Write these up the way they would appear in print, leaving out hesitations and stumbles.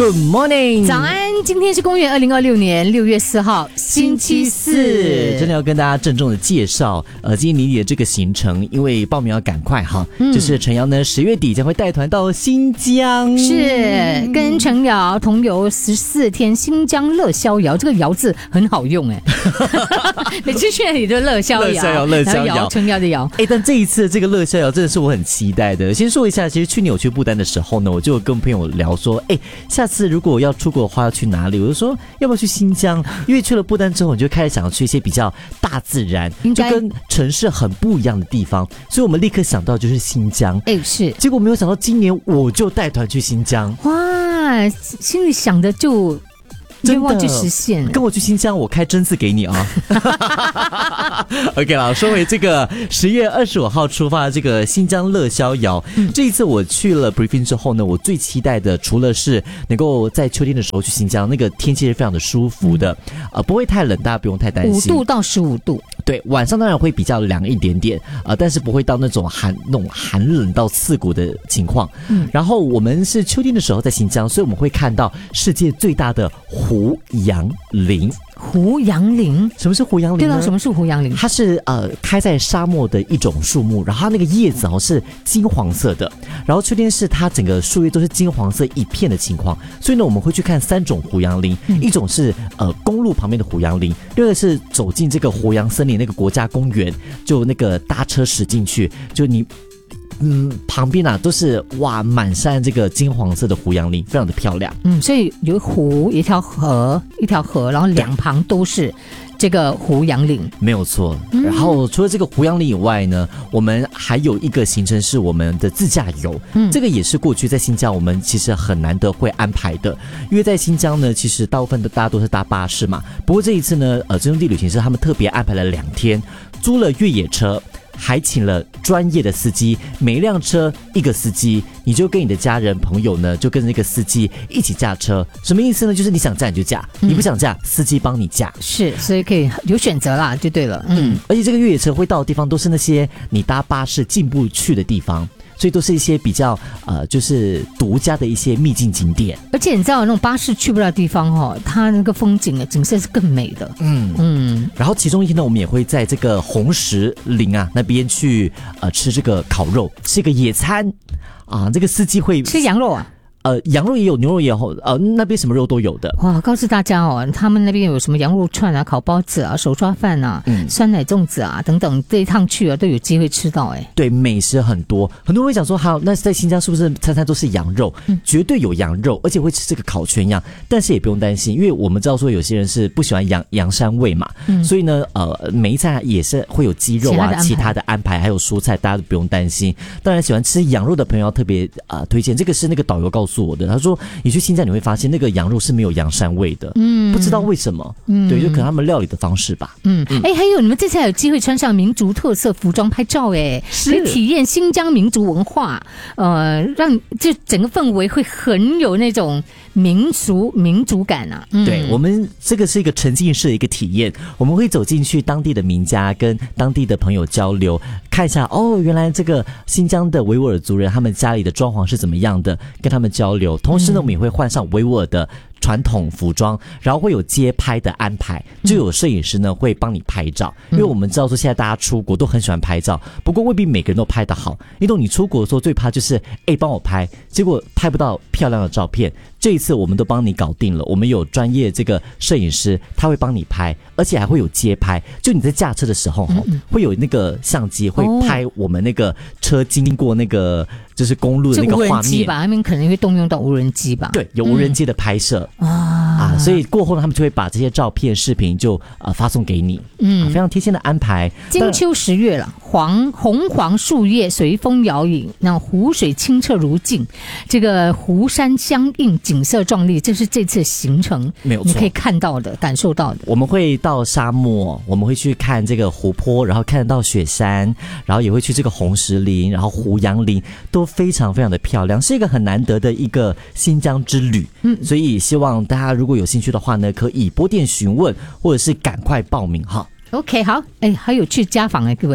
Good morning， 早安！今天是公元2026年6月4号，星期四。 真的要跟大家郑重的介绍，今天你的这个行程，因为报名要赶快哈，就是陈瑶呢10月底将会带团到新疆， 是跟陈瑶同游14天新疆乐逍遥，这个瑶字很好用哎，每次去那里都乐逍遥， 乐逍遥， 陈瑶的瑶。 但这一次这个乐逍遥真的是我很期待的。先说一下，其实去年我去不丹的时候呢，我就跟朋友聊说，下次如果要出国的话要去哪里？我就说要不要去新疆？因为去了不丹之后，你就开始想要去一些比较大自然，就跟城市很不一样的地方，所以我们立刻想到就是新疆。 是。 结果没有想到今年我就带团去新疆， 哇，心里想的就愿望就实现了。 跟我去新疆，我开真字给你啊。OK 啦，说回这个10月25号出发的这个新疆乐逍遥，这一次我去了 briefing 之后呢，我最期待的除了是能够在秋天的时候去新疆，那个天气是非常的舒服的，不会太冷，大家不用太担心。 5度到15度。 对，晚上当然会比较凉一点点，但是不会到那种寒冷到刺骨的情况。然后我们是秋天的时候在新疆，所以我们会看到世界最大的胡杨林。 胡杨林， 什么是胡杨林呢？ 对了，什么是胡杨林？ 它是开在沙漠的一种树木，然后它那个叶子是金黄色的，然后秋天是它整个树叶都是金黄色一片的情况，所以呢我们会去看3种胡杨林，一种是公路旁边的胡杨林，另外是走进这个胡杨森林那个国家公园，就那个搭车驶进去，就你。旁边都是满山这个金黄色的胡杨林，非常的漂亮。 所以有湖一条河，然后两旁都是这个胡杨林， 没有错。然后除了这个胡杨林以外呢，我们还有一个行程是我们的自驾游。这个也是过去在新疆我们其实很难得会安排的，因为在新疆呢，其实大部分的大家都是搭巴士嘛。不过这一次呢，真兄弟旅行社他们特别安排了2天，租了越野车。还请了专业的司机，每一辆车一个司机，你就跟你的家人朋友呢，就跟那个司机一起驾车。什么意思呢？就是你想驾你就驾，你不想驾，司机帮你驾。 是，所以可以有选择啦，就对了。 而且这个越野车会到的地方都是那些你搭巴士进不去的地方。所以都是一些比较就是独家的一些秘境景点， 而且你知道那种巴士去不了的地方它那个风景景色是更美的。 然后其中一天呢，我们也会在这个红石林那边去吃这个烤肉，吃一个野餐这个司机会吃羊肉啊。 羊肉也有，牛肉也有，那边什么肉都有的。 哇，告诉大家他们那边有什么羊肉串啊、烤包子啊、手抓饭啊、酸奶粽子啊等等，这一趟去都有机会吃到。 对，美食很多，很多人会讲说，好，那在新疆是不是餐餐都是羊肉？绝对有羊肉，而且会吃这个烤全羊，但是也不用担心，因为我们知道说有些人是不喜欢羊膻味嘛，所以呢，每一餐也是会有鸡肉其他的安排，还有蔬菜，大家都不用担心。当然，喜欢吃羊肉的朋友要特别推荐，这个是那个导游告诉我的，他说你去新疆你会发现那个羊肉是没有羊膻味的，不知道为什么，对，就可能他们料理的方式吧。 还有你们这次还有机会穿上民族特色服装拍照，可以体验新疆民族文化，让这整个氛围会很有那种民族感啊。 对，我们这个是一个沉浸式的一个体验，我们会走进去当地的民家，跟当地的朋友交流，看一下原来这个新疆的维吾尔族人他们家里的装潢是怎么样的，跟他们交流。同时呢，我们也会换上维吾尔的传统服装，然后会有街拍的安排，就有摄影师呢会帮你拍照，因为我们知道说现在大家出国都很喜欢拍照，不过未必每个人都拍得好。因为你出国的时候最怕就是帮我拍，结果拍不到漂亮的照片。这一次我们都帮你搞定了，我们有专业这个摄影师，他会帮你拍，而且还会有街拍，就你在驾车的时候会有那个相机会拍我们那个车经过那个就是公路的那个画面。 无人机吧，他们可能会动用到无人机吧。 对，有无人机的拍摄所以过后呢，他们就会把这些照片、视频就发送给你，非常贴心的安排。 金秋10月了，红黄树叶随风摇曳，那湖水清澈如镜，这个湖山相映，景色壮丽，这是这次行程没有错，你可以看到的、感受到的。 我们会到沙漠，我们会去看这个湖泊，然后看得到雪山，然后也会去这个红石林，然后胡杨林，都非常非常的漂亮，是一个很难得的一个新疆之旅。所以希望大家如果有兴趣的话呢，可以拨电询问，或者是赶快报名哈。 OK， 好，还有去家访各位。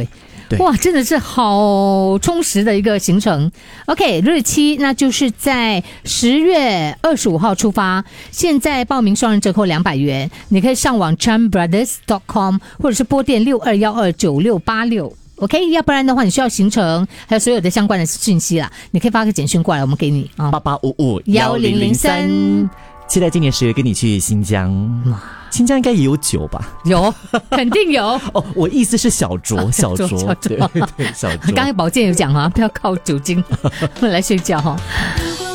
哇，真的是好充实的一个行程。OK， 日期那就是在10月25号出发，现在报名双人折扣200元，你可以上网 chanbrothers.com 或者是拨电62129686。OK， 要不然的话，你需要行程还有所有的相关的讯息啦，你可以发个简讯过来，我们给你啊，88551003。 期待今年10月跟你去新疆。新疆应该也有酒吧？ 有，肯定有。 哦，我意思是小酌，小酌，对，小酌。 刚才保健有讲啊，不要靠酒精来睡觉哈。